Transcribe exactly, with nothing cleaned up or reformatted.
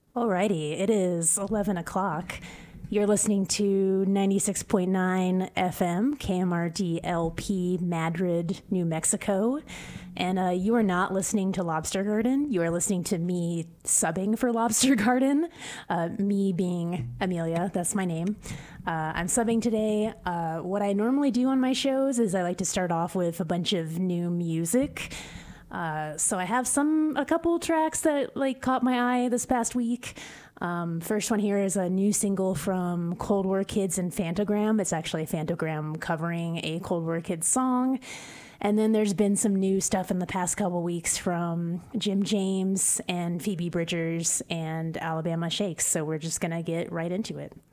Alrighty, it is eleven o'clock. You're listening to ninety-six point nine F M, K M R D L P, Madrid, New Mexico. And uh, you are not listening to Lobster Garden. You are listening to me subbing for Lobster Garden. Uh, me being Amelia, that's my name. Uh, I'm subbing today. Uh, what I normally do on my shows is I like to start off with a bunch of new music. Uh, so I have some, a couple tracks that like caught my eye this past week. Um, first one here is a new single from Cold War Kids and Phantogram. It's actually a Phantogram covering a Cold War Kids song. And then there's been some new stuff in the past couple weeks from Jim James and Phoebe Bridgers and Alabama Shakes. So we're just going to get right into it.